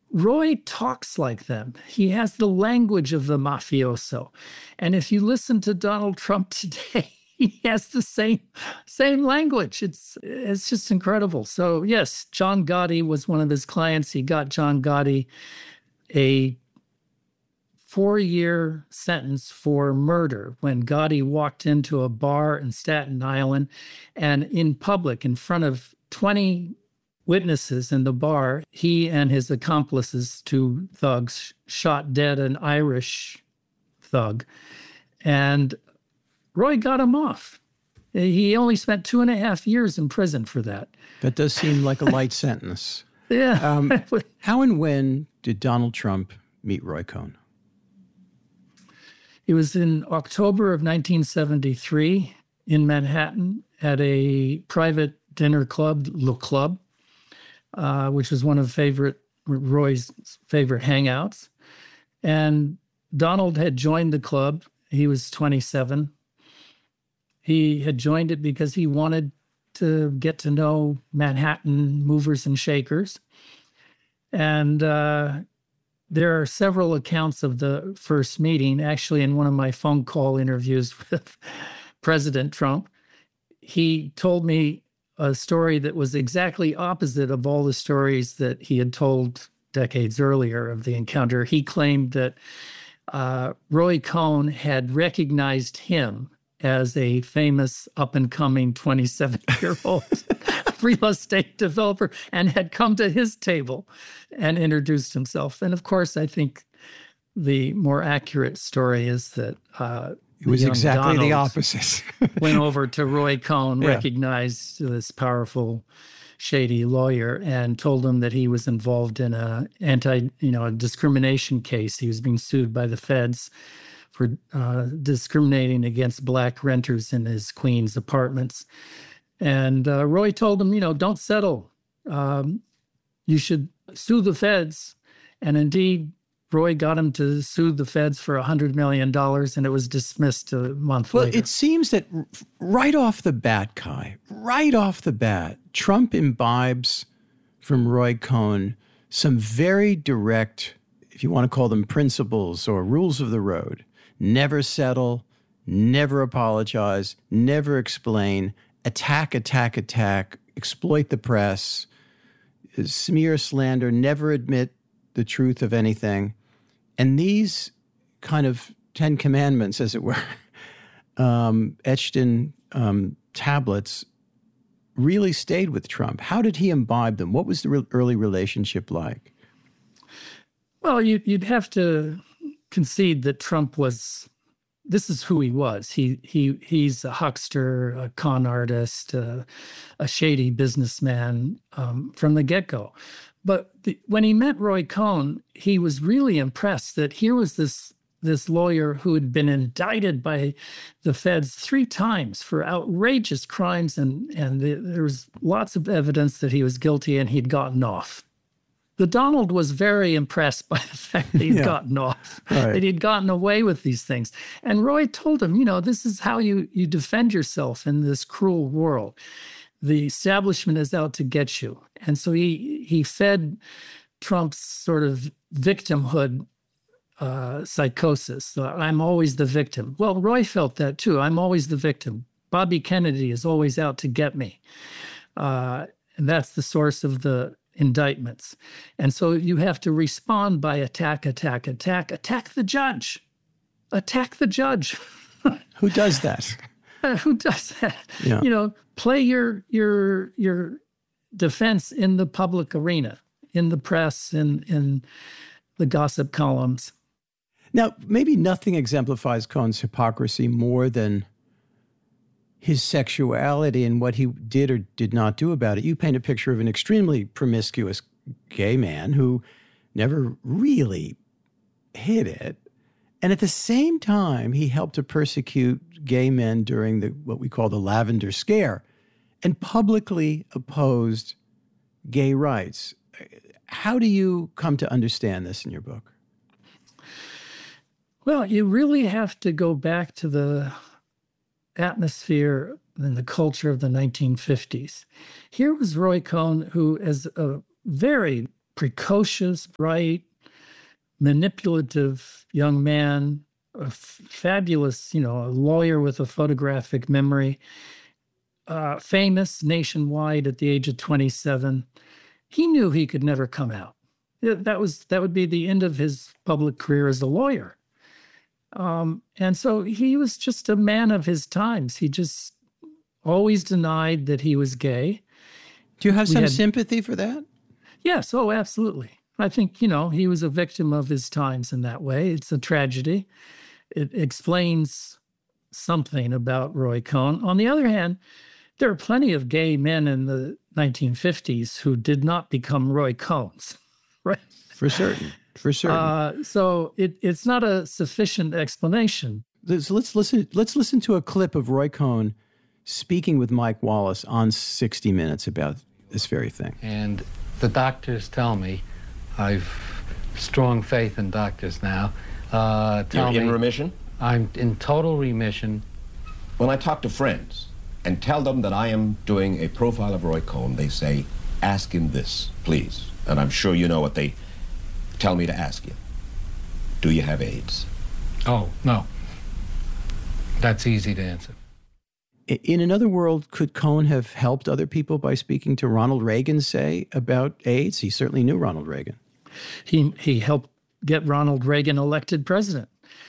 Roy talks like them. He has the language of the mafioso. And if you listen to Donald Trump today, he has the same language. It's just incredible. So yes, John Gotti was one of his clients. He got John Gotti a 4-year sentence for murder when Gotti walked into a bar in Staten Island and in public, in front of 20 witnesses in the bar, he and his accomplices, 2 thugs, shot dead an Irish thug. And Roy got him off. He only spent 2.5 years in prison for that. That does seem like a light sentence. Yeah. How and when did Donald Trump meet Roy Cohn? It was in October of 1973 in Manhattan at a private dinner club, Le Club, which was one of Roy's favorite hangouts. And Donald had joined the club. He was 27. He had joined it because he wanted to get to know Manhattan movers and shakers. And there are several accounts of the first meeting. Actually, in one of my phone call interviews with President Trump, he told me a story that was exactly opposite of all the stories that he had told decades earlier of the encounter. He claimed that Roy Cohn had recognized him as a famous up-and-coming 27-year-old real estate developer and had come to his table and introduced himself. And of course, I think the more accurate story is that it was exactly Donald the opposite. went over to Roy Cohn, recognized this powerful, shady lawyer, and told him that he was involved in a discrimination case. He was being sued by the feds for discriminating against black renters in his Queens apartments. And Roy told him, don't settle. You should sue the feds. And indeed, Roy got him to sue the feds for $100 million, and it was dismissed a month later. Well, it seems that right off the bat, Trump imbibes from Roy Cohn some very direct, if you want to call them principles or rules of the road. Never settle, never apologize, never explain, attack, exploit the press, smear, slander, never admit the truth of anything. And these kind of 10 commandments, as it were, etched in tablets, really stayed with Trump. How did he imbibe them? What was the early relationship like? Well, you'd have to concede that Trump this is who he was. He's a huckster, a con artist, a shady businessman from the get-go. But when he met Roy Cohn, he was really impressed that here was this lawyer who had been indicted by the feds 3 times for outrageous crimes, and there was lots of evidence that he was guilty and he'd gotten off. The Donald was very impressed by the fact that he'd gotten off, that he'd gotten away with these things. And Roy told him, this is how you defend yourself in this cruel world. The establishment is out to get you. And so he fed Trump's sort of victimhood psychosis. So I'm always the victim. Well, Roy felt that too. I'm always the victim. Bobby Kennedy is always out to get me. And that's the source of the indictments. And so you have to respond by attack the judge. Attack the judge. Who does that? Who does that? Yeah. Play your defense in the public arena, in the press, in the gossip columns. Now, maybe nothing exemplifies Cohn's hypocrisy more than his sexuality and what he did or did not do about it. You paint a picture of an extremely promiscuous gay man who never really hid it. And at the same time, he helped to persecute gay men during what we call the Lavender Scare and publicly opposed gay rights. How do you come to understand this in your book? Well, you really have to go back to the atmosphere and the culture of the 1950s. Here was Roy Cohn, who, as a very precocious, bright, manipulative young man, a fabulous, a lawyer with a photographic memory, famous nationwide at the age of 27. He knew he could never come out. That would be the end of his public career as a lawyer. And so he was just a man of his times. He just always denied that he was gay. Do you have some sympathy for that? Yes. Oh, absolutely. I think, he was a victim of his times in that way. It's a tragedy. It explains something about Roy Cohn. On the other hand, there are plenty of gay men in the 1950s who did not become Roy Cohns, right? For certain. So it's not a sufficient explanation. So let's listen to a clip of Roy Cohn speaking with Mike Wallace on 60 Minutes about this very thing. And the doctors tell me, I've strong faith in doctors now. You're in remission? I'm in total remission. When I talk to friends and tell them that I am doing a profile of Roy Cohn, they say, ask him this, please. And I'm sure you know what they tell me to ask you. Do you have AIDS? Oh, no. That's easy to answer. In another world, could Cohn have helped other people by speaking to Ronald Reagan, say, about AIDS? He certainly knew Ronald Reagan. He helped get Ronald Reagan elected president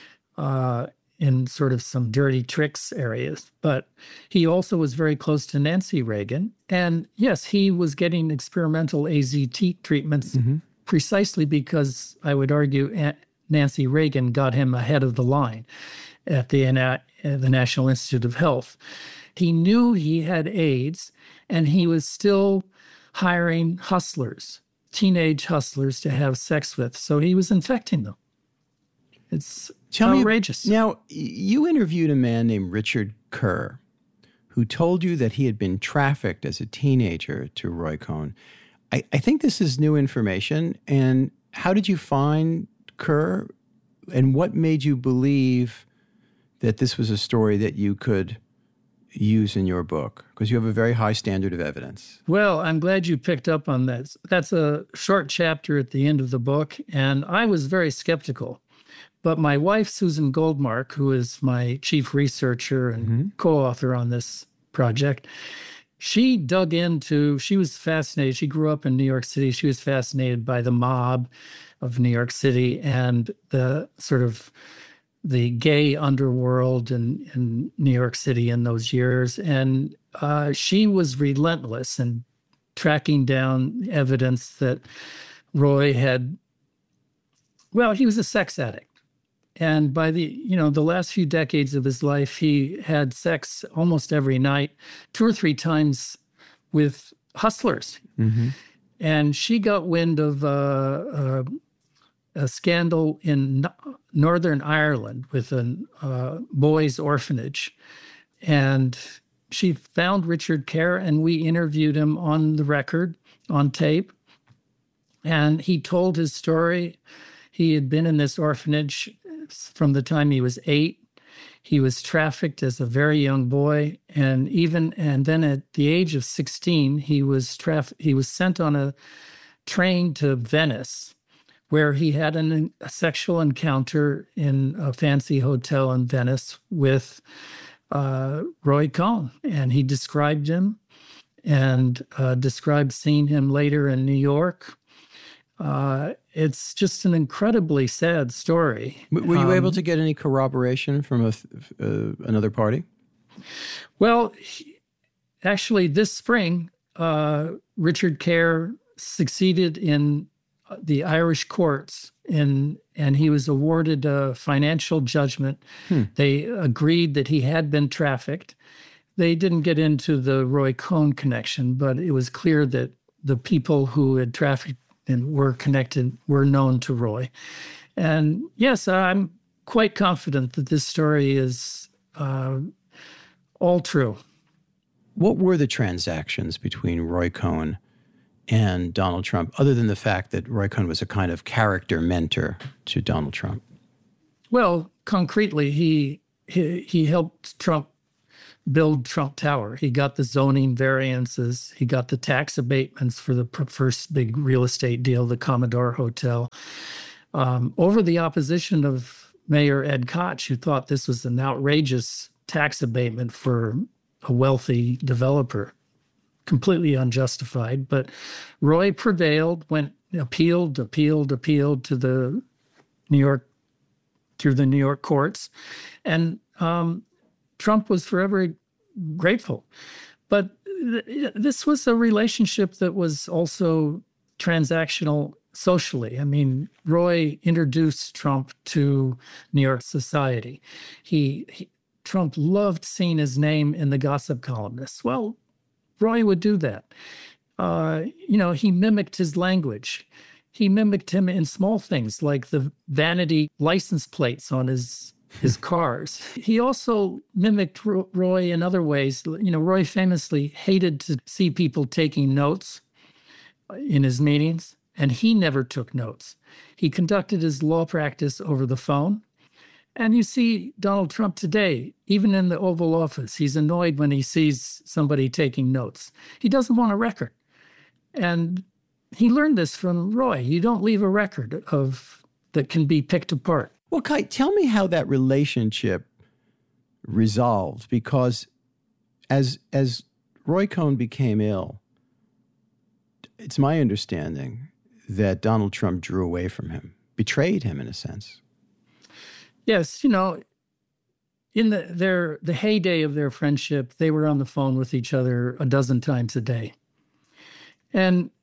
in sort of some dirty tricks areas. But he also was very close to Nancy Reagan. And yes, he was getting experimental AZT treatments precisely because, I would argue, Nancy Reagan got him ahead of the line at the National Institute of Health. He knew he had AIDS, and he was still hiring hustlers, teenage hustlers, to have sex with. So he was infecting them. It's outrageous. Now, you interviewed a man named Richard Kerr, who told you that he had been trafficked as a teenager to Roy Cohn. I think this is new information. And how did you find Kerr? And what made you believe that this was a story that you could use in your book? Because you have a very high standard of evidence. Well, I'm glad you picked up on that. That's a short chapter at the end of the book, and I was very skeptical. But my wife, Susan Goldmark, who is my chief researcher and co-author on this project, she was fascinated. She grew up in New York City. She was fascinated by the mob of New York City and the sort of the gay underworld in New York City in those years. And she was relentless in tracking down evidence that Roy he was a sex addict. And by the last few decades of his life, he had sex almost every night, 2 or 3 times with hustlers. And she got wind of a scandal in Northern Ireland with a boys' orphanage. And she found Richard Kerr, and we interviewed him on the record, on tape. And he told his story. He had been in this orphanage from the time he was 8. He was trafficked as a very young boy, and then at the age of 16, he was sent on a train to Venice, where he had a sexual encounter in a fancy hotel in Venice with Roy Cohn, and he described him and described seeing him later in New York. It's just an incredibly sad story. Were you able to get any corroboration from another party? Well, actually, this spring, Richard Kerr succeeded in the Irish courts, and he was awarded a financial judgment. They agreed that he had been trafficked. They didn't get into the Roy Cohn connection, but it was clear that the people who had trafficked and were known to Roy. And yes, I'm quite confident that this story is all true. What were the transactions between Roy Cohn and Donald Trump, other than the fact that Roy Cohn was a kind of character mentor to Donald Trump? Well, concretely, he helped Trump build Trump Tower. He got the zoning variances. He got the tax abatements for the first big real estate deal, the Commodore Hotel, over the opposition of Mayor Ed Koch, who thought this was an outrageous tax abatement for a wealthy developer. Completely unjustified. But Roy prevailed, appealed to the New York, through the New York courts. And Trump was forever grateful. But this was a relationship that was also transactional socially. I mean, Roy introduced Trump to New York society. Trump loved seeing his name in the gossip columnists. Well, Roy would do that. He mimicked his language. He mimicked him in small things like the vanity license plates on his cars. He also mimicked Roy in other ways. Roy famously hated to see people taking notes in his meetings, and he never took notes. He conducted his law practice over the phone. And you see Donald Trump today, even in the Oval Office, he's annoyed when he sees somebody taking notes. He doesn't want a record. And he learned this from Roy. You don't leave a record that can be picked apart. Well, Kai, tell me how that relationship resolved, because as Roy Cohn became ill, it's my understanding that Donald Trump drew away from him, betrayed him in a sense. Yes, in the heyday of their friendship, they were on the phone with each other a dozen times a day. And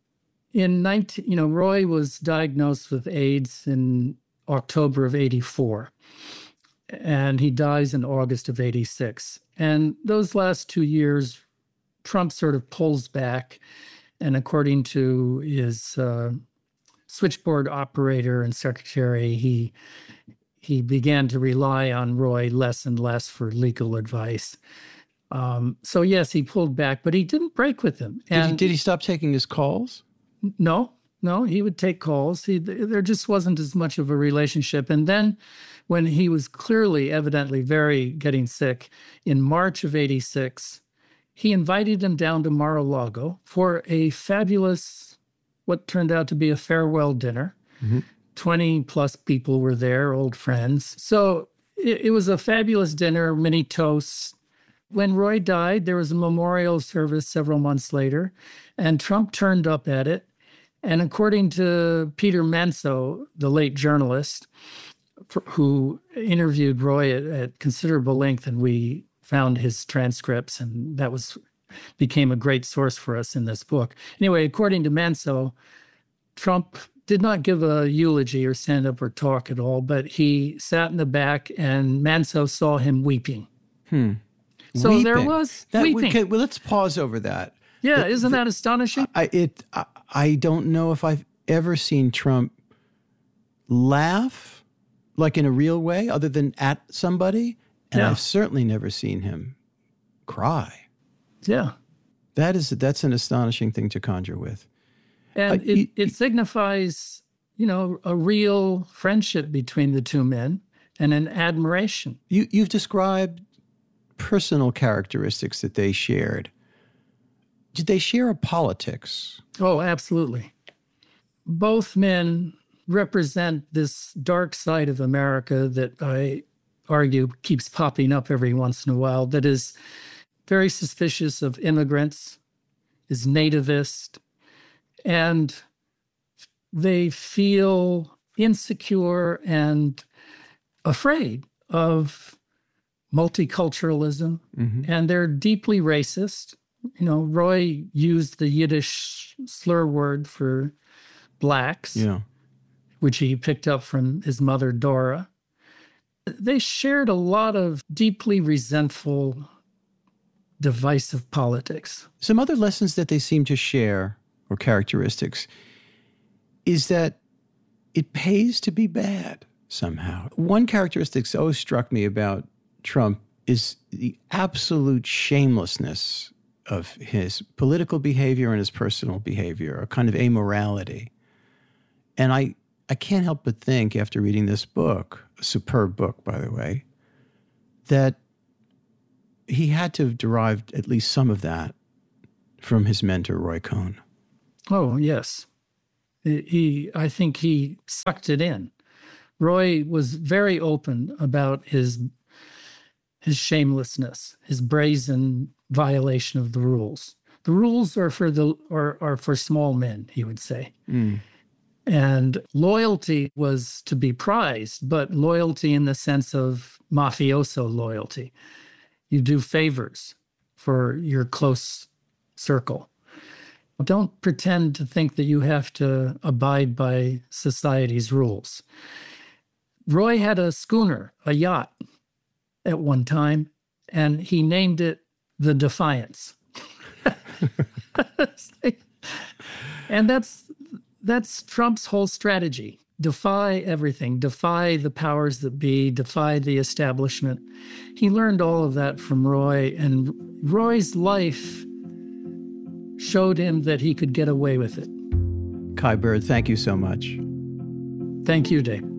Roy was diagnosed with AIDS in October of 84, and he dies in August of 86. And those last 2 years, Trump sort of pulls back, and according to his switchboard operator and secretary, he began to rely on Roy less and less for legal advice. So yes, he pulled back, but he didn't break with him. And did he stop taking his calls? No, he would take calls. There just wasn't as much of a relationship. And then when he was clearly, evidently very getting sick, in March of 86, he invited him down to Mar-a-Lago for a fabulous, what turned out to be a farewell dinner. Mm-hmm. 20 plus people were there, old friends. So it was a fabulous dinner, many toasts. When Roy died, there was a memorial service several months later, and Trump turned up at it. And according to Peter Manso, the late journalist, who interviewed Roy at considerable length, and we found his transcripts, and that became a great source for us in this book. Anyway, according to Manso, Trump did not give a eulogy or stand up or talk at all, but he sat in the back, and Manso saw him weeping. So weeping. There was weeping. Okay, well, let's pause over that. Yeah, isn't that astonishing? I don't know if I've ever seen Trump laugh, like in a real way, other than at somebody, and I've certainly never seen him cry. Yeah. That's an astonishing thing to conjure with. And it signifies, a real friendship between the two men and an admiration. You've described personal characteristics that they shared. Did they share a politics? Oh, absolutely. Both men represent this dark side of America that I argue keeps popping up every once in a while, that is very suspicious of immigrants, is nativist, and they feel insecure and afraid of multiculturalism, and they're deeply racist. Roy used the Yiddish slur word for blacks, which he picked up from his mother, Dora. They shared a lot of deeply resentful, divisive politics. Some other lessons that they seem to share, or characteristics, is that it pays to be bad somehow. One characteristic that always struck me about Trump is the absolute shamelessness of his political behavior and his personal behavior, a kind of amorality. And I can't help but think, after reading this book, a superb book, by the way, that he had to have derived at least some of that from his mentor, Roy Cohn. Oh, yes. I think he sucked it in. Roy was very open about his shamelessness, his brazen violation of the rules. The rules are for small men, he would say. Mm. And loyalty was to be prized, but loyalty in the sense of mafioso loyalty. You do favors for your close circle. Don't pretend to think that you have to abide by society's rules. Roy had a schooner, a yacht, at one time, and he named it the Defiance. And that's Trump's whole strategy. Defy everything, defy the powers that be, defy the establishment. He learned all of that from Roy, and Roy's life showed him that he could get away with it. Kai Bird, thank you so much. Thank you, Dave.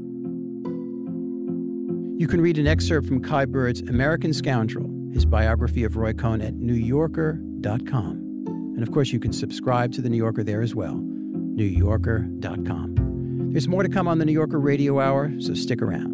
You can read an excerpt from Kai Bird's American Scoundrel, his biography of Roy Cohn, at NewYorker.com. And of course, you can subscribe to The New Yorker there as well, NewYorker.com. There's more to come on the New Yorker Radio Hour, so stick around.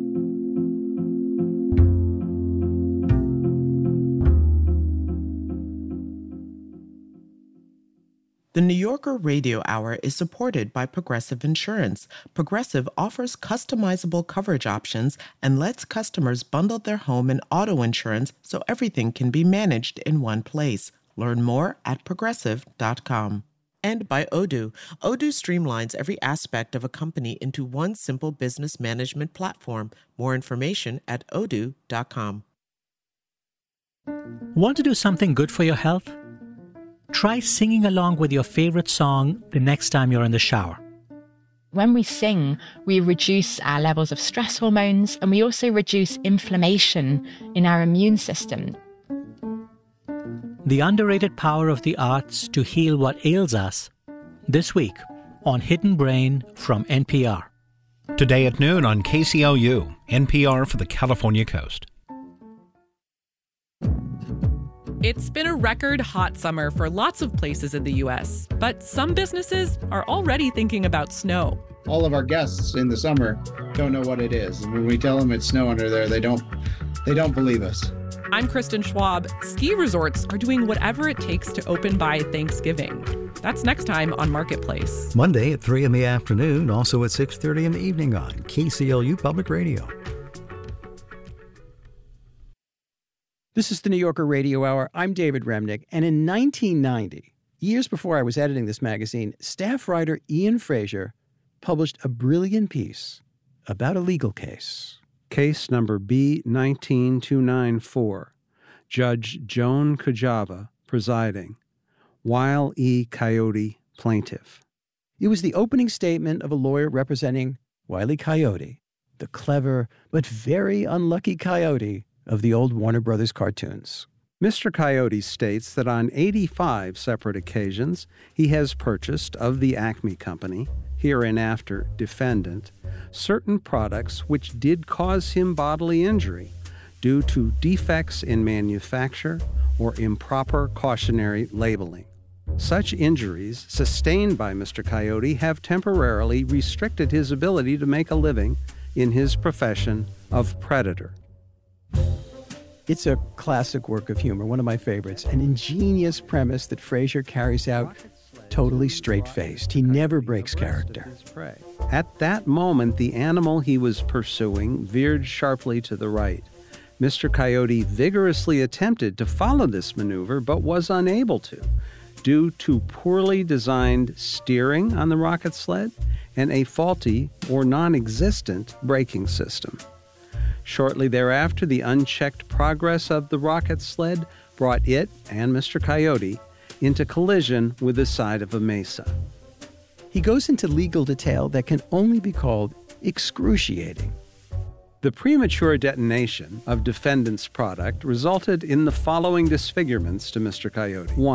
The New Yorker Radio Hour is supported by Progressive Insurance. Progressive offers customizable coverage options and lets customers bundle their home and auto insurance so everything can be managed in one place. Learn more at Progressive.com. And by Odoo. Odoo streamlines every aspect of a company into one simple business management platform. More information at Odoo.com. Want to do something good for your health? Try singing along with your favorite song the next time you're in the shower. When we sing, we reduce our levels of stress hormones, and we also reduce inflammation in our immune system. The underrated power of the arts to heal what ails us, this week on Hidden Brain from NPR. Today at noon on KCLU, NPR for the California Coast. It's been a record hot summer for lots of places in the U.S., but some businesses are already thinking about snow. All of our guests in the summer don't know what it is. And when we tell them it's snow under there, they don't believe us. I'm Kristen Schwab. Ski resorts are doing whatever it takes to open by Thanksgiving. That's next time on Marketplace. Monday at 3 in the afternoon, also at 6:30 in the evening on KCLU Public Radio. This is the New Yorker Radio Hour. I'm David Remnick. And in 1990, years before I was editing this magazine, staff writer Ian Fraser published a brilliant piece about a legal case. Case number B19294. Judge Joan Kujava presiding. Wile E. Coyote plaintiff. It was the opening statement of a lawyer representing Wile E. Coyote, the clever but very unlucky coyote of the old Warner Brothers cartoons. Mr. Coyote states that on 85 separate occasions he has purchased of the Acme Company, hereinafter defendant, certain products which did cause him bodily injury due to defects in manufacture or improper cautionary labeling. Such injuries sustained by Mr. Coyote have temporarily restricted his ability to make a living in his profession of predator. It's a classic work of humor, one of my favorites, an ingenious premise that Fraser carries out totally straight-faced. He never breaks character. At that moment, the animal he was pursuing veered sharply to the right. Mr. Coyote vigorously attempted to follow this maneuver, but was unable to, due to poorly designed steering on the rocket sled and a faulty or non-existent braking system. Shortly thereafter, the unchecked progress of the rocket sled brought it and Mr. Coyote into collision with the side of a mesa. He goes into legal detail that can only be called excruciating. The premature detonation of defendant's product resulted in the following disfigurements to Mr. Coyote. 1.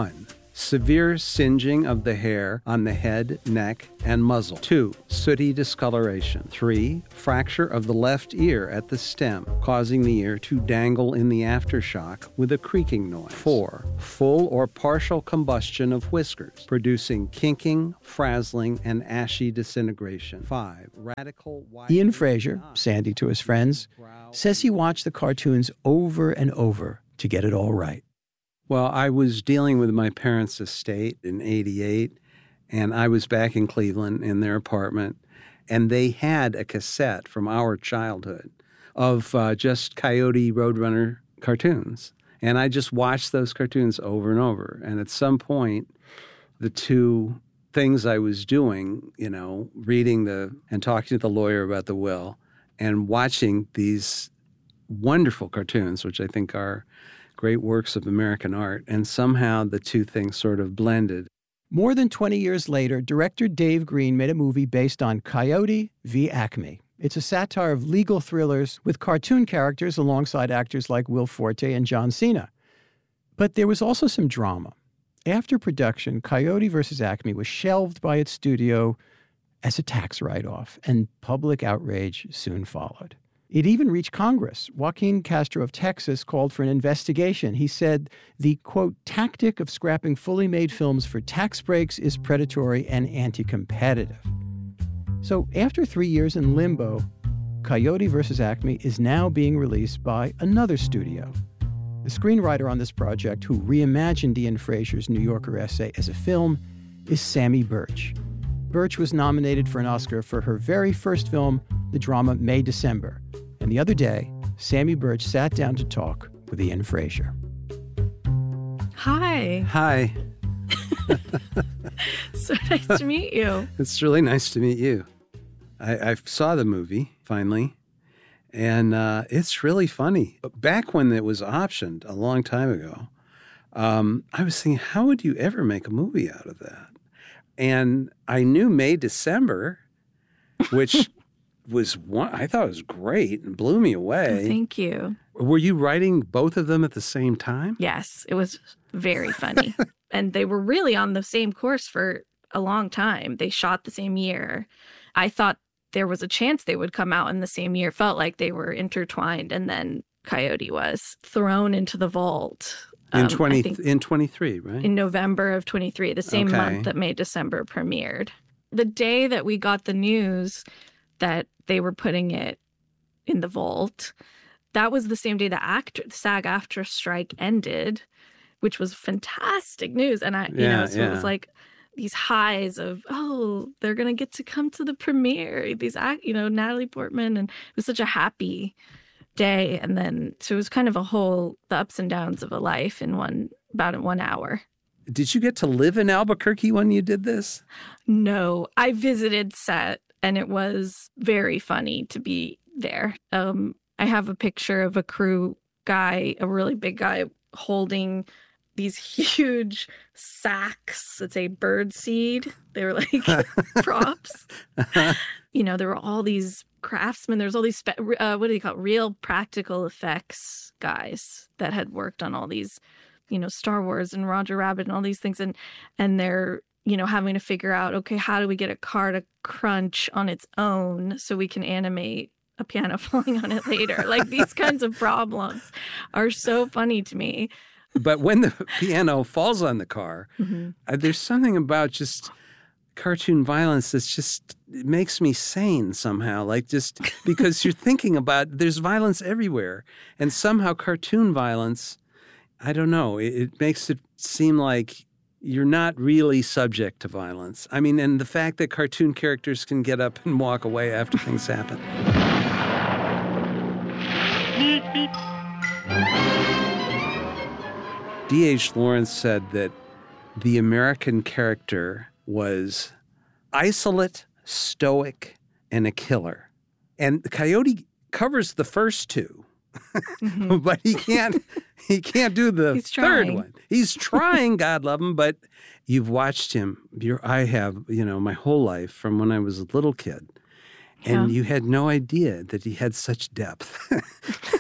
severe singeing of the hair on the head, neck, and muzzle. 2, sooty discoloration. 3, fracture of the left ear at the stem, causing the ear to dangle in the aftershock with a creaking noise. 4, full or partial combustion of whiskers, producing kinking, frazzling, and ashy disintegration. 5, radical white. Ian Fraser, Sandy to his friends, says he watched the cartoons over and over to get it all right. Well, I was dealing with my parents' estate in '88, and I was back in Cleveland in their apartment, and they had a cassette from our childhood of just Coyote Roadrunner cartoons. And I just watched those cartoons over and over. And at some point, the two things I was doing, reading and talking to the lawyer about the will and watching these wonderful cartoons, which I think are great works of American art, and somehow the two things sort of blended. More than 20 years later, director Dave Green made a movie based on Coyote v. Acme. It's a satire of legal thrillers with cartoon characters alongside actors like Will Forte and John Cena. But there was also some drama. After production, Coyote vs. Acme was shelved by its studio as a tax write-off, and public outrage soon followed. It even reached Congress. Joaquin Castro of Texas called for an investigation. He said the, quote, tactic of scrapping fully made films for tax breaks is predatory and anti-competitive. So after 3 years in limbo, Coyote vs. Acme is now being released by another studio. The screenwriter on this project, who reimagined Ian Fraser's New Yorker essay as a film, is Samy Burch. Burch was nominated for an Oscar for her very first film, the drama May December. And the other day, Samy Burch sat down to talk with Ian Fraser. Hi. Hi. So nice to meet you. It's really nice to meet you. I saw the movie, finally, and it's really funny. Back when it was optioned a long time ago, I was thinking, how would you ever make a movie out of that? And I knew May December, which was one I thought was great and blew me away. Oh, thank you. Were you writing both of them at the same time? Yes, it was very funny. And they were really on the same course for a long time. They shot the same year. I thought there was a chance they would come out in the same year. Felt like they were intertwined, and then Coyote was thrown into the vault. In 23, right? In November of 23, the same month that May December premiered. The day that we got the news that they were putting it in the vault, that was the same day the SAG-AFTRA strike ended, which was fantastic news. And it was like these highs of, they're going to get to come to the premiere. Natalie Portman, and it was such a happy day. And then, so it was kind of the ups and downs of a life in about 1 hour. Did you get to live in Albuquerque when you did this? No, I visited set, and it was very funny to be there. I have a picture of a crew guy, a really big guy, holding these huge sacks that say bird seed. They were like props. There were all these craftsmen. There's all these, what do they call it? Real practical effects guys that had worked on all these, Star Wars and Roger Rabbit and all these things. And they're, having to figure out, okay, how do we get a car to crunch on its own so we can animate a piano falling on it later? Like, these kinds of problems are so funny to me. But when the piano falls on the car, there's something about just cartoon violence that's just, it makes me sane somehow. Like, just because you're thinking about, there's violence everywhere. And somehow cartoon violence, I don't know, it makes it seem like you're not really subject to violence. I mean, and the fact that cartoon characters can get up and walk away after things happen. D.H. Lawrence said that the American character was isolate, stoic, and a killer. And Coyote covers the first two, but he can't do the third one. He's trying, God love him, but you've watched him. I have, my whole life from when I was a little kid. And you had no idea that he had such depth,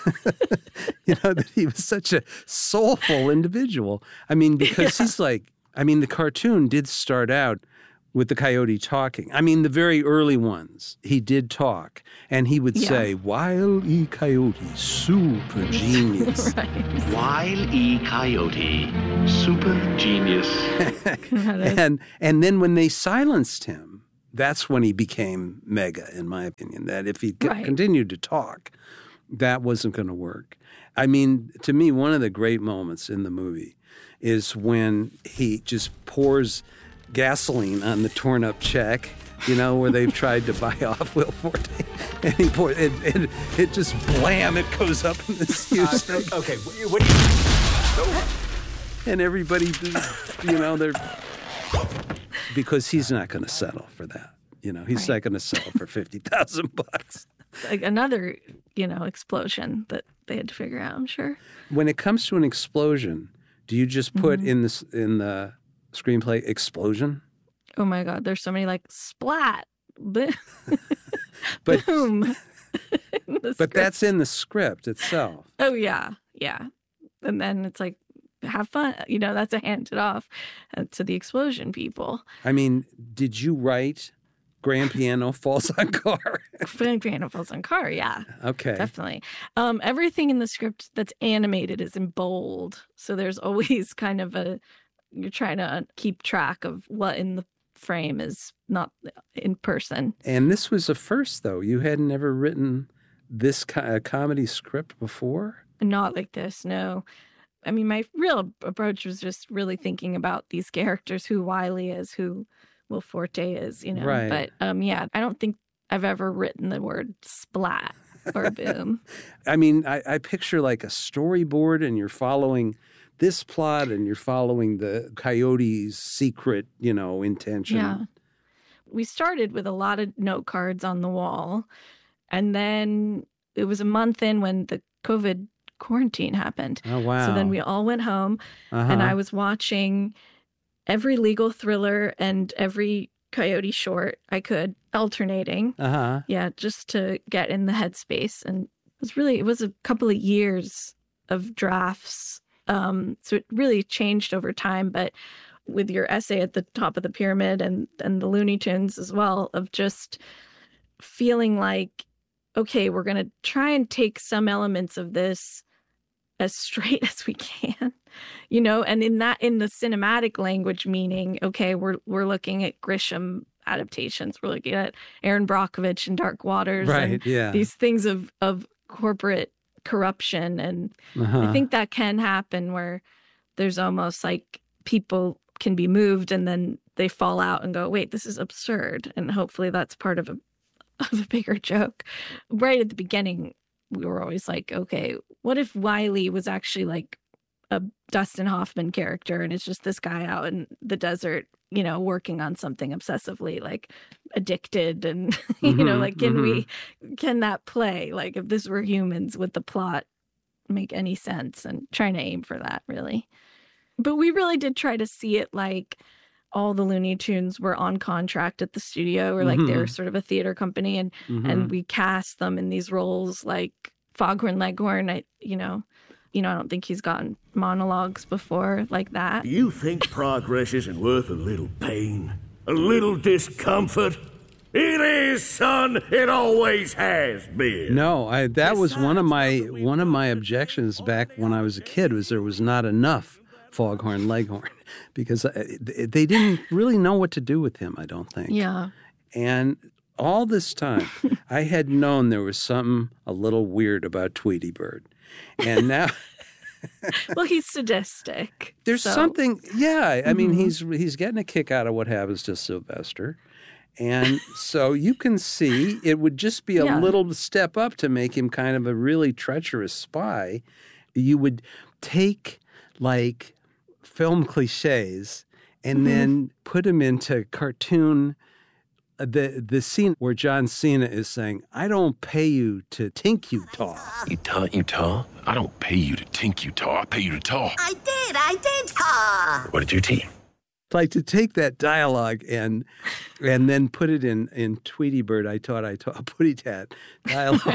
that he was such a soulful individual. I mean, because he's like I mean, the cartoon did start out with the coyote talking. I mean, the very early ones, he did talk. And he would say, Wile E. Coyote, super genius. Right. Wile E. Coyote, super genius. and then when they silenced him, that's when he became mega, in my opinion. That if he continued to talk, that wasn't going to work. I mean, to me, one of the great moments in the movie is when he just pours gasoline on the torn up check, where they've tried to buy off Will Forte, and he pours and it just blam, it goes up in this huge thing. Okay, what? And everybody, they're because he's not going to settle for that. He's not going to settle for $50,000. Like another, explosion that they had to figure out, I'm sure. When it comes to an explosion, do you just put in the screenplay explosion? Oh my God, there's so many like splat, boom. But that's in the script itself. Oh yeah. And then it's like, have fun. That's a hand it off to the explosion people. I mean, did you write Grand Piano Falls on Car? Grand Piano Falls on Car, yeah. Okay. Definitely. Everything in the script that's animated is in bold. So there's always kind of you're trying to keep track of what in the frame is not in person. And this was a first, though. You had never written this comedy script before? Not like this, no. I mean, my real approach was just really thinking about these characters, who Wiley is, who Will Forte is, Right. But I don't think I've ever written the word splat or boom. I mean, I picture like a storyboard, and you're following this plot, and you're following the coyote's secret, intention. Yeah. We started with a lot of note cards on the wall, and then it was a month in when the COVID quarantine happened. Oh, wow. So then we all went home, and I was watching every legal thriller and every coyote short I could, alternating. Yeah, just to get in the headspace. And it was a couple of years of drafts. So it really changed over time. But with your essay at the top of the pyramid and the Looney Tunes as well, of just feeling like, okay, we're going to try and take some elements of this as straight as we can, and in the cinematic language, meaning, okay, we're looking at Grisham adaptations. We're looking at Aaron Brockovich and Dark Waters, right? And these things of corporate corruption, and I think that can happen where there's almost like people can be moved and then they fall out and go, wait, this is absurd, and hopefully that's part of a bigger joke. Right at the beginning, we were always like, okay, what if Wiley was actually like a Dustin Hoffman character, and it's just this guy out in the desert, working on something obsessively, like addicted, and like can that play? Like if this were humans, would the plot make any sense? And trying to aim for that, really. But we really did try to see it like all the Looney Tunes were on contract at the studio, or like they're sort of a theater company, and we cast them in these roles like Foghorn Leghorn. I don't think he's gotten monologues before like that. You think progress isn't worth a little pain, a little discomfort? It is, son. It always has been. No, that was one of my objections back when I was a kid, was there was not enough Foghorn Leghorn, because they didn't really know what to do with him, I don't think. Yeah. And all this time, I had known there was something a little weird about Tweety Bird. And now... Well, he's sadistic. There's something, yeah. I mean, he's getting a kick out of what happens to Sylvester. And so you can see it would just be a little step up to make him kind of a really treacherous spy. You would take, like, film cliches and then put them into cartoon. The scene where John Cena is saying, I don't pay you to tink you talk. You talk? I don't pay you to tink you talk. I pay you to talk. I did talk. What did you teach? Like to take that dialogue and then put it in Tweety Bird, I taught Putty Tat dialogue.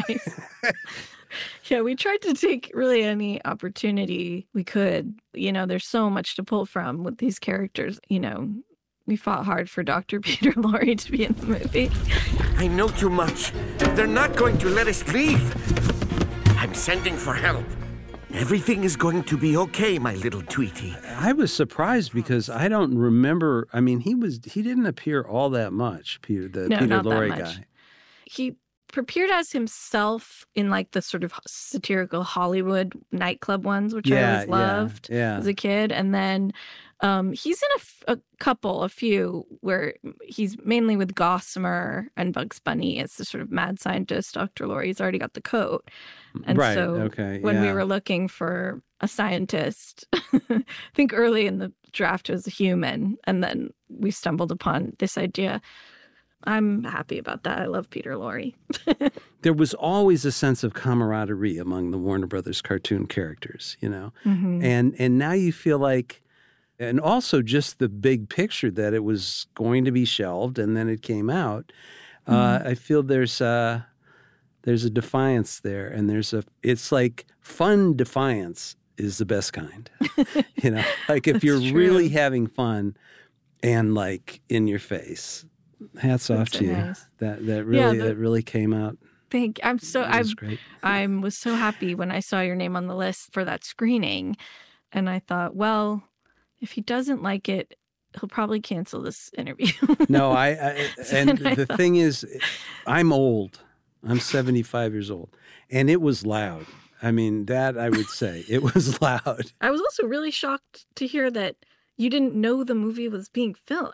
Yeah, we tried to take really any opportunity we could. There's so much to pull from with these characters. We fought hard for Dr. Peter Lorre to be in the movie. I know too much. They're not going to let us leave. I'm sending for help. Everything is going to be okay, my little Tweety. I was surprised because I don't remember. I mean, he didn't appear all that much, Peter Lorre guy. He appeared as himself in like the sort of satirical Hollywood nightclub ones, which I always loved as a kid. And then he's in a few where he's mainly with Gossamer and Bugs Bunny as the sort of mad scientist Dr. Lorre. He's already got the coat. And when we were looking for a scientist, I think early in the draft it was a human. And then we stumbled upon this idea. I'm happy about that. I love Peter Lorre. There was always a sense of camaraderie among the Warner Brothers cartoon characters, Mm-hmm. And now you feel like, and also just the big picture that it was going to be shelved and then it came out. I feel there's a defiance there, and it's like fun defiance is the best kind. Like if you're really having fun and like in your face. Hats off to you. Nice. That really came out. Thank you. I was so happy when I saw your name on the list for that screening, and I thought, well, if he doesn't like it, he'll probably cancel this interview. No, the thing is, I'm old. I'm 75 years old, and it was loud. I mean, that I would say it was loud. I was also really shocked to hear that you didn't know the movie was being filmed.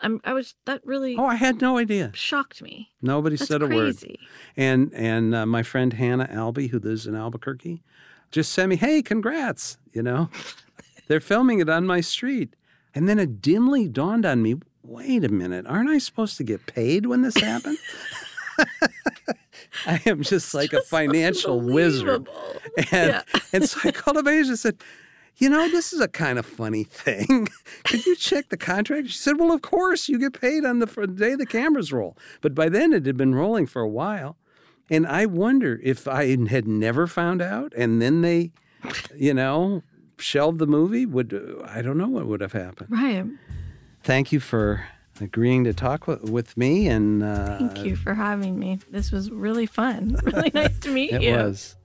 I had no idea. Shocked me. Nobody said a crazy. word. And my friend Hannah Albee, who lives in Albuquerque, just sent me, hey, congrats, They're filming it on my street. And then it dimly dawned on me, wait a minute, aren't I supposed to get paid when this happened? I am just like a financial wizard. And so I called up Asia and said, this is a kind of funny thing. Could you check the contract? She said, well, of course, you get paid on the day the cameras roll. But by then it had been rolling for a while. And I wonder if I had never found out and then they, shelved the movie, I don't know what would have happened. Right. Thank you for agreeing to talk with me. And thank you for having me. This was really fun. Really nice to meet you. It was.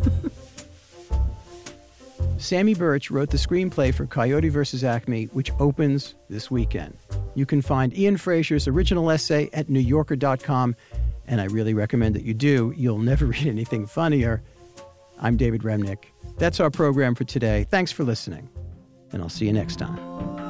Sammy Birch wrote the screenplay for Coyote vs. Acme, which opens this weekend. You can find Ian Frazier's original essay at NewYorker.com, and I really recommend that you do. You'll never read anything funnier. I'm David Remnick. That's our program for today. Thanks for listening, and I'll see you next time.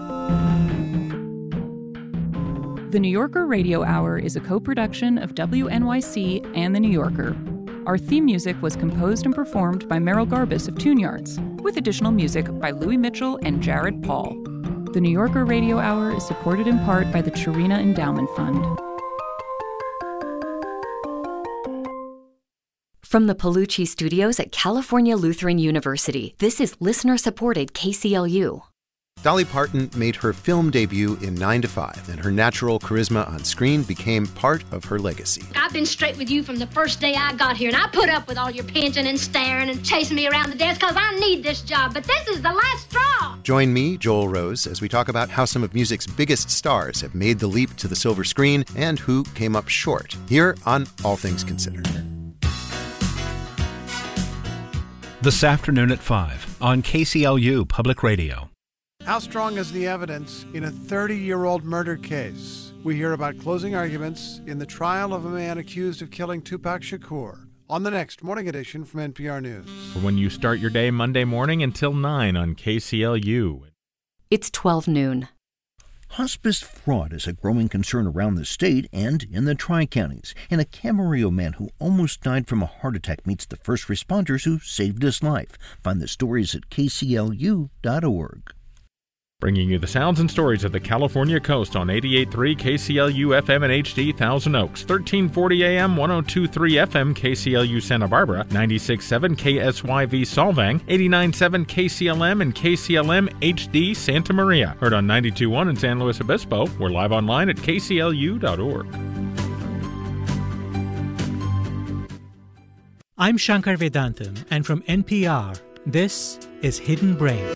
The New Yorker Radio Hour is a co-production of WNYC and The New Yorker. Our theme music was composed and performed by Merrill Garbus of Tune Yards, with additional music by Louis Mitchell and Jared Paul. The New Yorker Radio Hour is supported in part by the Chirina Endowment Fund. From the Palucci Studios at California Lutheran University, this is listener-supported KCLU. Dolly Parton made her film debut in 9 to 5, and her natural charisma on screen became part of her legacy. I've been straight with you from the first day I got here, and I put up with all your pinching and staring and chasing me around the desk because I need this job, but this is the last straw. Join me, Joel Rose, as we talk about how some of music's biggest stars have made the leap to the silver screen and who came up short, here on All Things Considered. This afternoon at 5 on KCLU Public Radio. How strong is the evidence in a 30-year-old murder case? We hear about closing arguments in the trial of a man accused of killing Tupac Shakur on the next Morning Edition from NPR News. For when you start your day Monday morning until 9 on KCLU. It's 12 noon. Hospice fraud is a growing concern around the state and in the Tri-Counties. And a Camarillo man who almost died from a heart attack meets the first responders who saved his life. Find the stories at kclu.org. Bringing you the sounds and stories of the California coast on 88.3 KCLU FM and HD Thousand Oaks, 1340 AM, 102.3 FM KCLU Santa Barbara, 96.7 KSYV Solvang, 89.7 KCLM and KCLM HD Santa Maria. Heard on 92.1 in San Luis Obispo. We're live online at kclu.org. I'm Shankar Vedantam, and from NPR, this is Hidden Brain.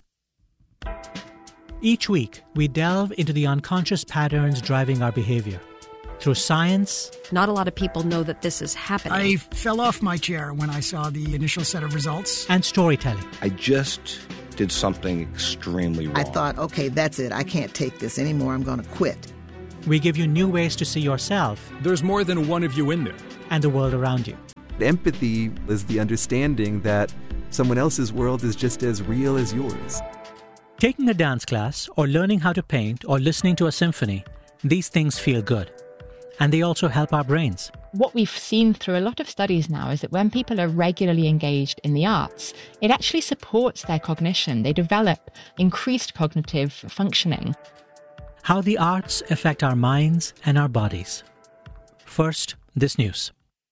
Each week, we delve into the unconscious patterns driving our behavior. Through science... Not a lot of people know that this is happening. I fell off my chair when I saw the initial set of results. And storytelling. I just did something extremely wrong. I thought, okay, that's it. I can't take this anymore. I'm going to quit. We give you new ways to see yourself. There's more than one of you in there. And the world around you. Empathy is the understanding that someone else's world is just as real as yours. Taking a dance class, or learning how to paint, or listening to a symphony, these things feel good. And they also help our brains. What we've seen through a lot of studies now is that when people are regularly engaged in the arts, it actually supports their cognition. They develop increased cognitive functioning. How the arts affect our minds and our bodies. First, this news.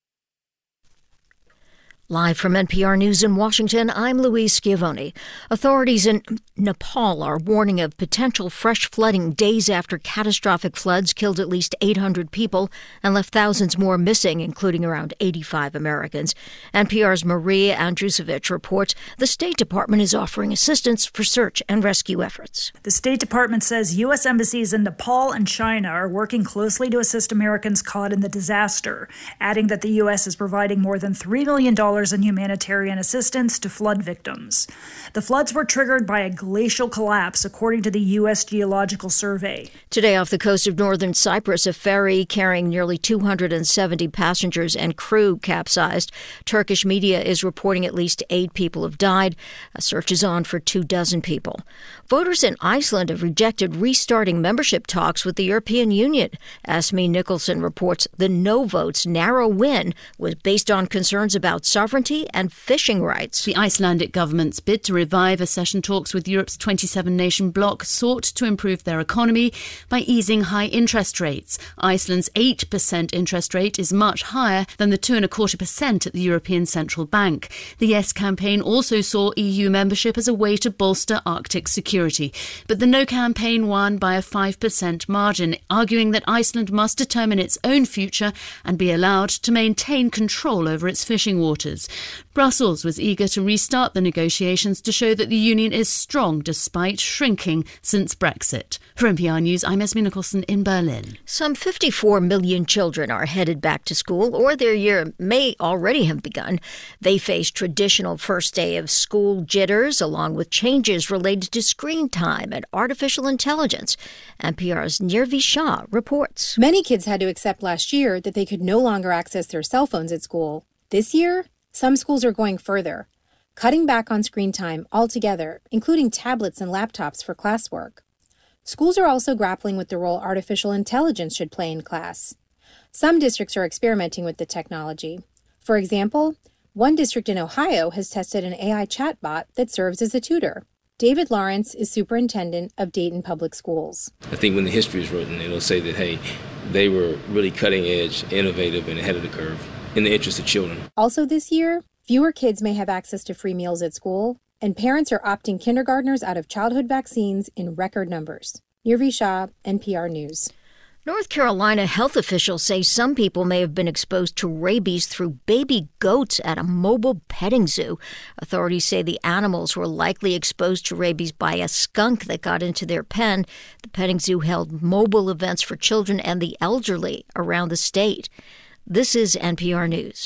Live from NPR News in Washington, I'm Louise Schiavone. Authorities in Nepal are warning of potential fresh flooding days after catastrophic floods killed at least 800 people and left thousands more missing, including around 85 Americans. NPR's Maria Andrusevich reports the State Department is offering assistance for search and rescue efforts. The State Department says U.S. embassies in Nepal and China are working closely to assist Americans caught in the disaster, adding that the U.S. is providing more than $3 million in humanitarian assistance to flood victims. The floods were triggered by a glacial collapse, according to the U.S. Geological Survey. Today, off the coast of northern Cyprus, a ferry carrying nearly 270 passengers and crew capsized. Turkish media is reporting at least 8 people have died. A search is on for 24 people. Voters in Iceland have rejected restarting membership talks with the European Union. Asmi Nicholson reports the no vote's narrow win was based on concerns about sovereignty and fishing rights. The Icelandic government's bid to revive accession talks with Europe's 27-nation bloc sought to improve their economy by easing high interest rates. Iceland's 8% interest rate is much higher than the 2.25% at the European Central Bank. The Yes campaign also saw EU membership as a way to bolster Arctic security. But the No campaign won by a 5% margin, arguing that Iceland must determine its own future and be allowed to maintain control over its fishing waters. Brussels was eager to restart the negotiations to show that the union is strong despite shrinking since Brexit. For NPR News, I'm Esme Nicholson in Berlin. Some 54 million children are headed back to school, or their year may already have begun. They face traditional first day of school jitters, along with changes related to screen time and artificial intelligence. NPR's Nirvi Shah reports. Many kids had to accept last year that they could no longer access their cell phones at school. This year, some schools are going further, cutting back on screen time altogether, including tablets and laptops for classwork. Schools are also grappling with the role artificial intelligence should play in class. Some districts are experimenting with the technology. For example, one district in Ohio has tested an AI chatbot that serves as a tutor. David Lawrence is superintendent of Dayton Public Schools. I think when the history is written, it'll say that, hey, they were really cutting edge, innovative, and ahead of the curve in the interest of children. Also this year, fewer kids may have access to free meals at school, and parents are opting kindergartners out of childhood vaccines in record numbers. Nirvi Shah, NPR News. North Carolina health officials say some people may have been exposed to rabies through baby goats at a mobile petting zoo. Authorities say the animals were likely exposed to rabies by a skunk that got into their pen. The petting zoo held mobile events for children and the elderly around the state. This is NPR News.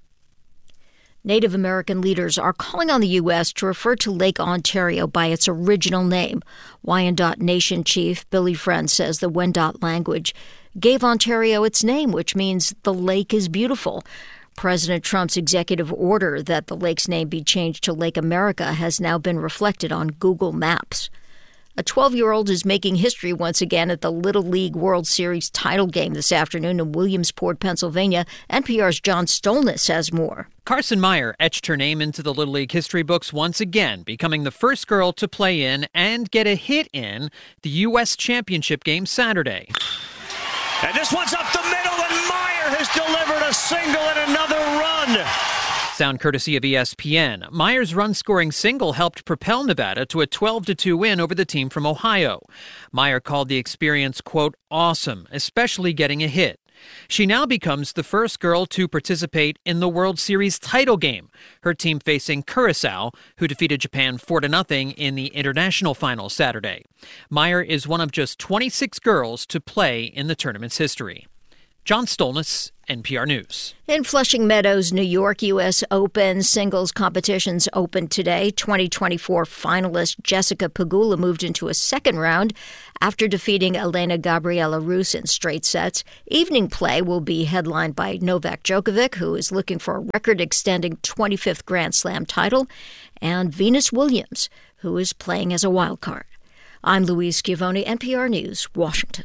Native American leaders are calling on the U.S. to refer to Lake Ontario by its original name. Wyandot Nation Chief Billy Friend says the Wendat language gave Ontario its name, which means the lake is beautiful. President Trump's executive order that the lake's name be changed to Lake America has now been reflected on Google Maps. A A 12-year-old is making history once again at the Little League World Series title game this afternoon in Williamsport, Pennsylvania. NPR's John Stolness has more. Carson Meyer etched her name into the Little League history books once again, becoming the first girl to play in and get a hit in the U.S. Championship game Saturday. And this one's up the middle, and Meyer has delivered a single and another run. Sound courtesy of ESPN. Meyer's run-scoring single helped propel Nevada to a 12-2 win over the team from Ohio. Meyer called the experience, quote, awesome, especially getting a hit. She now becomes the first girl to participate in the World Series title game, her team facing Curaçao, who defeated Japan 4-0 in the international final Saturday. Meyer is one of just 26 girls to play in the tournament's history. John Stolness, NPR News. In Flushing Meadows, New York, U.S. Open singles competitions opened today. 2024 finalist Jessica Pegula moved into a second round after defeating Elena Gabriela Rus in straight sets. Evening play will be headlined by Novak Djokovic, who is looking for a record-extending 25th Grand Slam title, and Venus Williams, who is playing as a wild card. I'm Louise Schiavone, NPR News, Washington.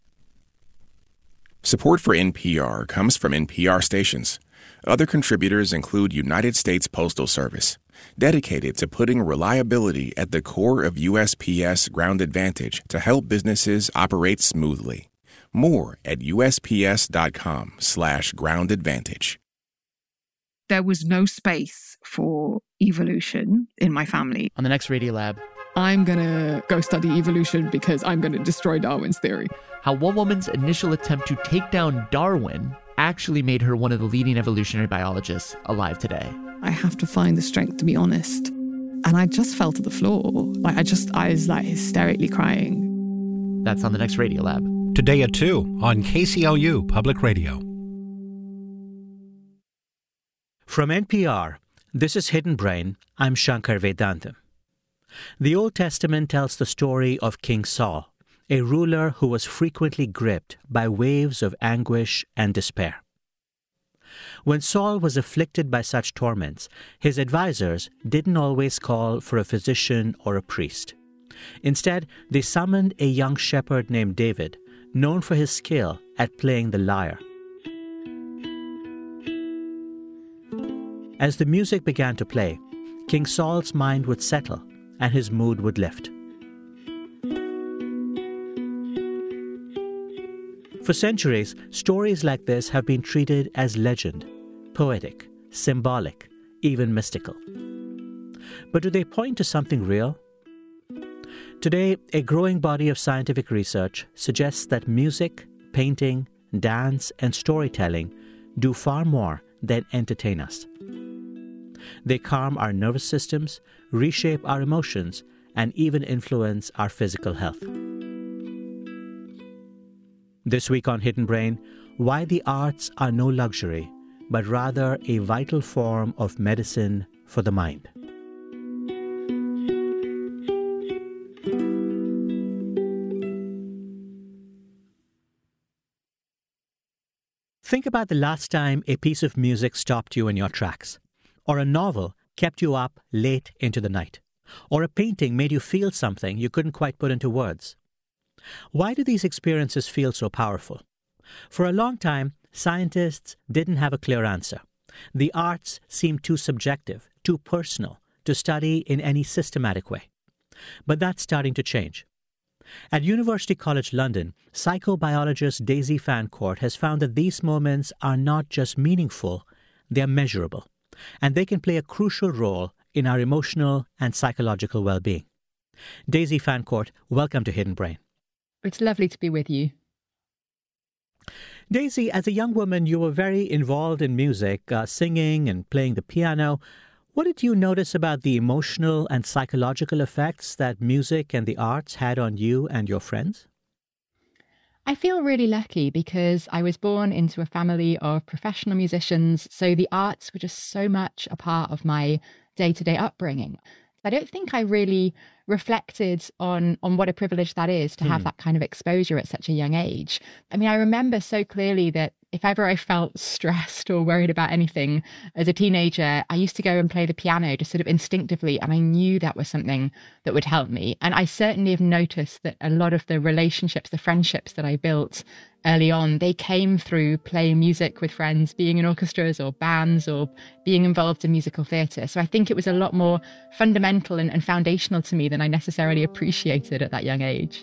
Support for NPR comes from NPR stations. Other contributors include United States Postal Service, dedicated to putting reliability at the core of USPS Ground Advantage to help businesses operate smoothly. More at USPS.com/Ground Advantage. There was no space for evolution in my family. On the next Radiolab, I'm going to go study evolution because I'm going to destroy Darwin's theory. How one woman's initial attempt to take down Darwin actually made her one of the leading evolutionary biologists alive today. I have to find the strength to be honest. And I just fell to the floor. I was hysterically crying. That's on the next Radiolab. Today at 2 on KCLU Public Radio. From NPR, this is Hidden Brain. I'm Shankar Vedantam. The Old Testament tells the story of King Saul, a ruler who was frequently gripped by waves of anguish and despair. When Saul was afflicted by such torments, his advisors didn't always call for a physician or a priest. Instead, they summoned a young shepherd named David, known for his skill at playing the lyre. As the music began to play, King Saul's mind would settle and his mood would lift. For centuries, stories like this have been treated as legend, poetic, symbolic, even mystical. But do they point to something real? Today, a growing body of scientific research suggests that music, painting, dance, and storytelling do far more than entertain us. They calm our nervous systems, reshape our emotions, and even influence our physical health. This week on Hidden Brain, why the arts are no luxury, but rather a vital form of medicine for the mind. Think about the last time a piece of music stopped you in your tracks, or a novel kept you up late into the night, or a painting made you feel something you couldn't quite put into words. Why do these experiences feel so powerful? For a long time, scientists didn't have a clear answer. The arts seemed too subjective, too personal, to study in any systematic way. But that's starting to change. At University College London, psychobiologist Daisy Fancourt has found that these moments are not just meaningful, they're measurable, and they can play a crucial role in our emotional and psychological well-being. Daisy Fancourt, welcome to Hidden Brain. It's lovely to be with you. Daisy, as a young woman, you were very involved in music, singing and playing the piano. What did you notice about the emotional and psychological effects that music and the arts had on you and your friends? I feel really lucky because I was born into a family of professional musicians, so the arts were just so much a part of my day-to-day upbringing. I don't think I really reflected on what a privilege that is to have that kind of exposure at such a young age. I mean, I remember so clearly that if ever I felt stressed or worried about anything as a teenager, I used to go and play the piano just sort of instinctively, and I knew that was something that would help me. And I certainly have noticed that a lot of the relationships, the friendships that I built early on, they came through playing music with friends, being in orchestras or bands, or being involved in musical theatre. So I think it was a lot more fundamental and foundational to me than I necessarily appreciated at that young age.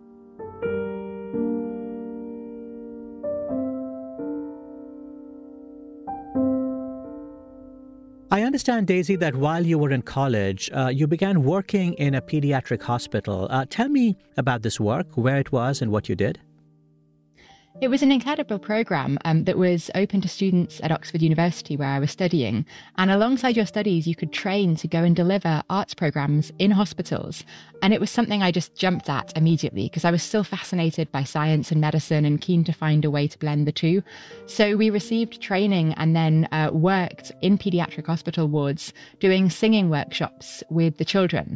I understand, Daisy, that while you were in college, you began working in a pediatric hospital. Tell me about this work, where it was and what you did. It was an incredible program that was open to students at Oxford University, where I was studying. And alongside your studies, you could train to go and deliver arts programs in hospitals. And it was something I just jumped at immediately because I was still fascinated by science and medicine and keen to find a way to blend the two. So we received training and then worked in pediatric hospital wards doing singing workshops with the children.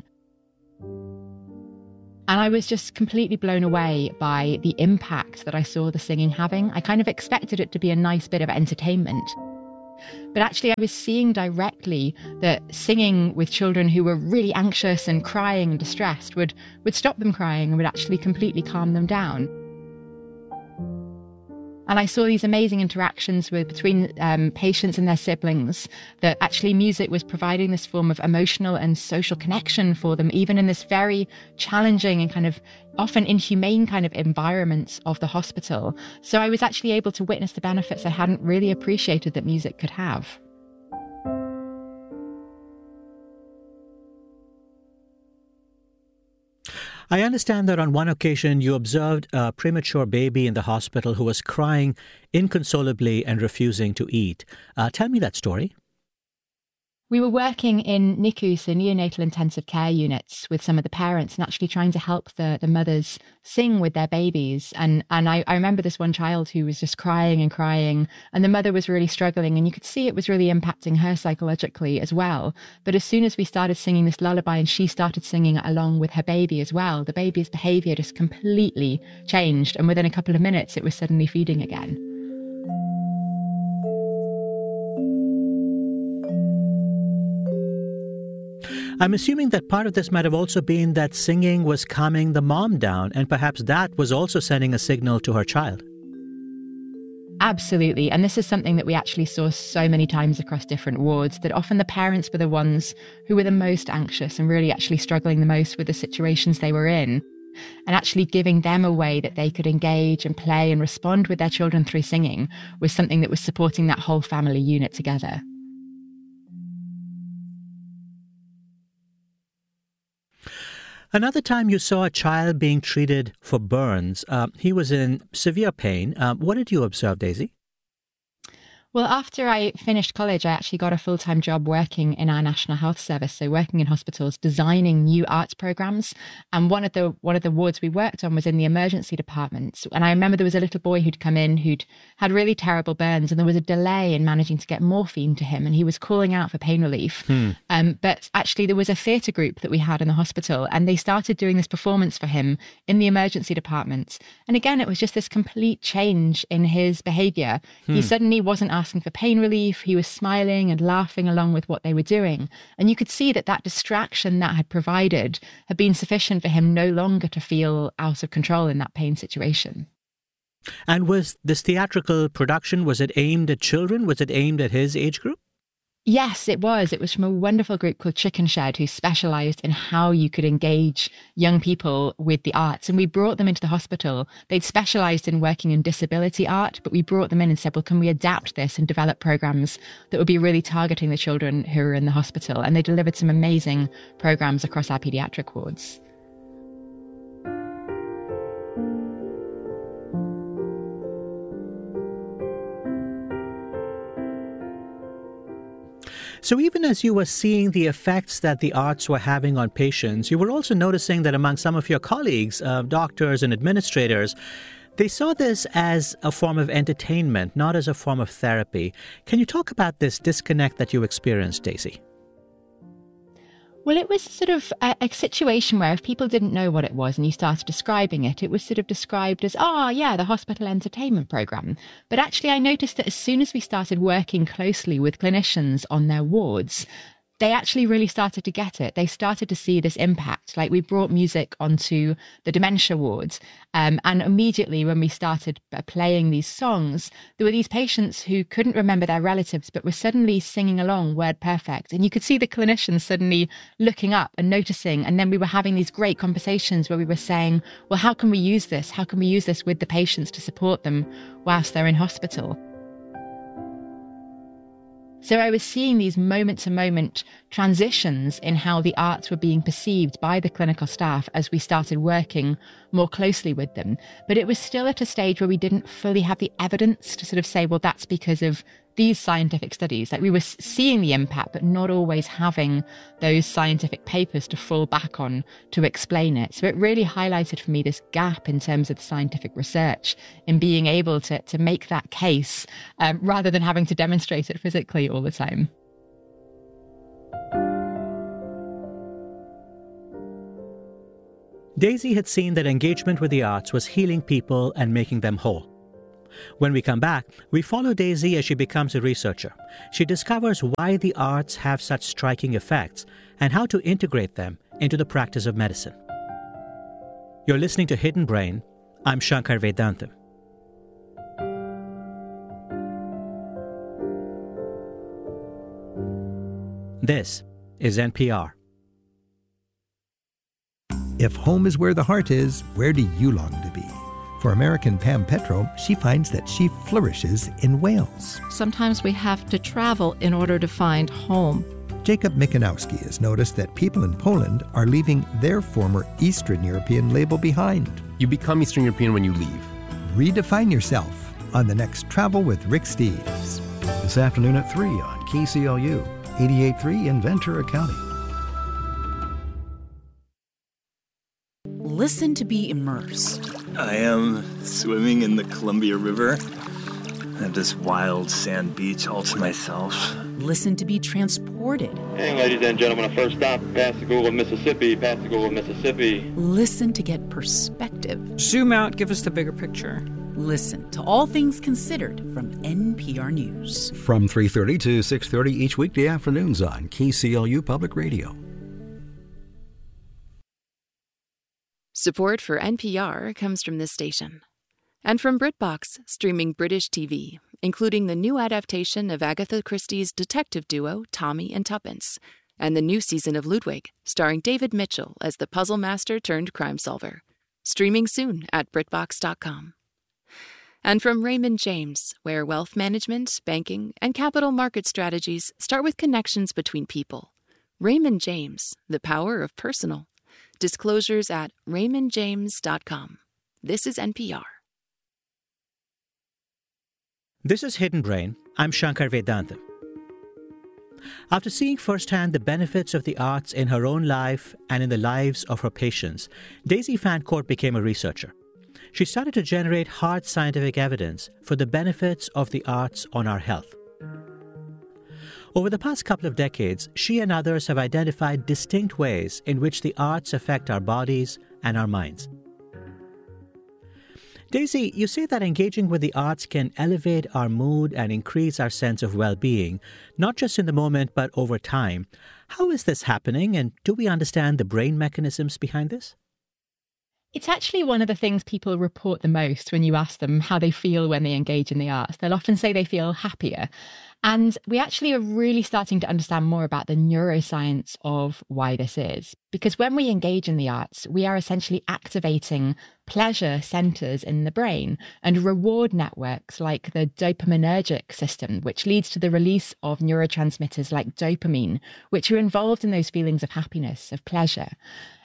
And I was just completely blown away by the impact that I saw the singing having. I kind of expected it to be a nice bit of entertainment. But actually, I was seeing directly that singing with children who were really anxious and crying and distressed would stop them crying and would actually completely calm them down. And I saw these amazing interactions between patients and their siblings, that actually music was providing this form of emotional and social connection for them, even in this very challenging and kind of often inhumane kind of environments of the hospital. So I was actually able to witness the benefits I hadn't really appreciated that music could have. I understand that on one occasion you observed a premature baby in the hospital who was crying inconsolably and refusing to eat. Tell me that story. We were working in NICUs, so neonatal intensive care units, with some of the parents and actually trying to help the mothers sing with their babies. And I remember this one child who was just crying and crying, and the mother was really struggling, and you could see it was really impacting her psychologically as well. But as soon as we started singing this lullaby and she started singing along with her baby as well, the baby's behaviour just completely changed. And within a couple of minutes, it was suddenly feeding again. I'm assuming that part of this might have also been that singing was calming the mom down, and perhaps that was also sending a signal to her child. Absolutely. And this is something that we actually saw so many times across different wards, that often the parents were the ones who were the most anxious and really actually struggling the most with the situations they were in. And actually giving them a way that they could engage and play and respond with their children through singing was something that was supporting that whole family unit together. Another time you saw a child being treated for burns. He was in severe pain. What did you observe, Daisy? Well, after I finished college, I actually got a full-time job working in our National Health Service, so working in hospitals, designing new arts programs. And one of the wards we worked on was in the emergency department. And I remember there was a little boy who'd come in who'd had really terrible burns, and there was a delay in managing to get morphine to him, and he was calling out for pain relief. But actually, there was a theatre group that we had in the hospital, and they started doing this performance for him in the emergency department. And again, it was just this complete change in his behaviour. He suddenly wasn't asking for pain relief. He was smiling and laughing along with what they were doing. And you could see that distraction that had provided had been sufficient for him no longer to feel out of control in that pain situation. And was this theatrical production, was it aimed at children? Was it aimed at his age group? Yes, it was. It was from a wonderful group called Chicken Shed, who specialised in how you could engage young people with the arts. And we brought them into the hospital. They'd specialised in working in disability art, but we brought them in and said, well, can we adapt this and develop programmes that would be really targeting the children who are in the hospital? And they delivered some amazing programmes across our paediatric wards. So even as you were seeing the effects that the arts were having on patients, you were also noticing that among some of your colleagues, doctors and administrators, they saw this as a form of entertainment, not as a form of therapy. Can you talk about this disconnect that you experienced, Daisy? Well, it was sort of a situation where if people didn't know what it was and you started describing it, it was sort of described as, the hospital entertainment program. But actually, I noticed that as soon as we started working closely with clinicians on their wards, they actually really started to get it. They started to see this impact. Like, we brought music onto the dementia wards. And immediately when we started playing these songs, there were these patients who couldn't remember their relatives, but were suddenly singing along word perfect. And you could see the clinicians suddenly looking up and noticing. And then we were having these great conversations where we were saying, well, how can we use this? How can we use this with the patients to support them whilst they're in hospital? So I was seeing these moment-to-moment transitions in how the arts were being perceived by the clinical staff as we started working more closely with them. But it was still at a stage where we didn't fully have the evidence to sort of say, well, that's because of these scientific studies. Like, we were seeing the impact, but not always having those scientific papers to fall back on to explain it. So it really highlighted for me this gap in terms of the scientific research in being able to make that case rather than having to demonstrate it physically all the time. Daisy had seen that engagement with the arts was healing people and making them whole. When we come back, we follow Daisy as she becomes a researcher. She discovers why the arts have such striking effects and how to integrate them into the practice of medicine. You're listening to Hidden Brain. I'm Shankar Vedantam. This is NPR. If home is where the heart is, where do you long to be? For American Pam Petro, she finds that she flourishes in Wales. Sometimes we have to travel in order to find home. Jacob Mikanowski has noticed that people in Poland are leaving their former Eastern European label behind. You become Eastern European when you leave. Redefine yourself on the next Travel with Rick Steves. This afternoon at 3 on KCLU, 88.3 in Ventura County. Listen to be immersed. I am swimming in the Columbia River. I have this wild sand beach all to myself. Listen to be transported. Hey, ladies and gentlemen, a first stop, Pascagoula, Mississippi, Pascagoula, Mississippi. Listen to get perspective. Zoom out, give us the bigger picture. Listen to All Things Considered from NPR News. From 3:30 to 6:30 each weekday afternoons on KCLU Public Radio. Support for NPR comes from this station. And from BritBox, streaming British TV, including the new adaptation of Agatha Christie's detective duo Tommy and Tuppence, and the new season of Ludwig, starring David Mitchell as the puzzle master turned crime solver. Streaming soon at BritBox.com. And from Raymond James, where wealth management, banking, and capital market strategies start with connections between people. Raymond James, the power of personal. Disclosures at raymondjames.com. This is NPR. This is Hidden Brain. I'm Shankar Vedantam. After seeing firsthand the benefits of the arts in her own life and in the lives of her patients, Daisy Fancourt became a researcher. She started to generate hard scientific evidence for the benefits of the arts on our health. Over the past couple of decades, she and others have identified distinct ways in which the arts affect our bodies and our minds. Daisy, you say that engaging with the arts can elevate our mood and increase our sense of well-being, not just in the moment, but over time. How is this happening, and do we understand the brain mechanisms behind this? It's actually one of the things people report the most when you ask them how they feel when they engage in the arts. They'll often say they feel happier. And we actually are really starting to understand more about the neuroscience of why this is. Because when we engage in the arts, we are essentially activating pleasure centers in the brain and reward networks like the dopaminergic system, which leads to the release of neurotransmitters like dopamine, which are involved in those feelings of happiness, of pleasure.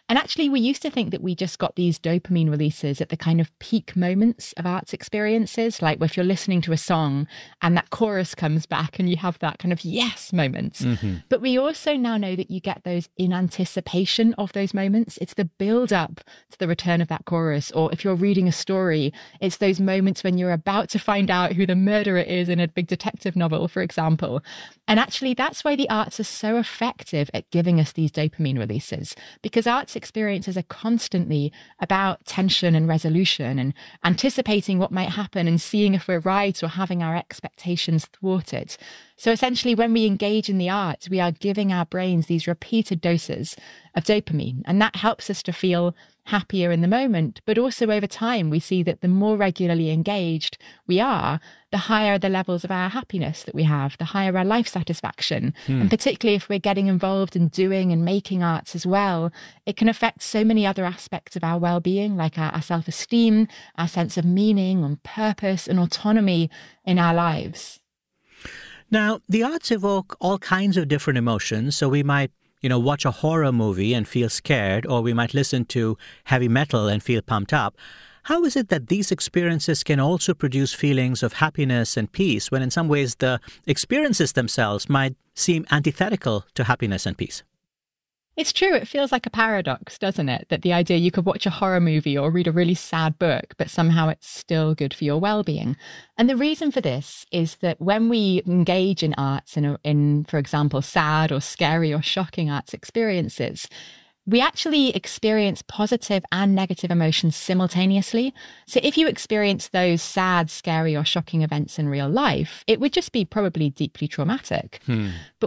And actually, we used to think that we just got these dopamine releases at the kind of peak moments of arts experiences, like if you're listening to a song and that chorus comes back and you have that kind of yes moment. Mm-hmm. But we also now know that you get those in anticipation of those moments. It's the build up to the return of that chorus. Or if you're reading a story, it's those moments when you're about to find out who the murderer is in a big detective novel, for example. And actually, that's why the arts are so effective at giving us these dopamine releases, because arts experiences are constantly about tension and resolution and anticipating what might happen and seeing if we're right or having our expectations thwarted. So essentially, when we engage in the arts, we are giving our brains these repeated doses of dopamine, and that helps us to feel happier in the moment. But also over time, we see that the more regularly engaged we are, the higher the levels of our happiness that we have, the higher our life satisfaction. And particularly if we're getting involved in doing and making arts as well, it can affect so many other aspects of our well-being, like our self-esteem, our sense of meaning and purpose and autonomy in our lives. Now, the arts evoke all kinds of different emotions, so we might watch a horror movie and feel scared, or we might listen to heavy metal and feel pumped up. How is it that these experiences can also produce feelings of happiness and peace when in some ways the experiences themselves might seem antithetical to happiness and peace? It's true. It feels like a paradox, doesn't it? That the idea you could watch a horror movie or read a really sad book, but somehow it's still good for your well-being. And the reason for this is that when we engage in arts, in, for example, sad or scary or shocking arts experiences, we actually experience positive and negative emotions simultaneously. So if you experience those sad, scary or shocking events in real life, it would just be probably deeply traumatic. But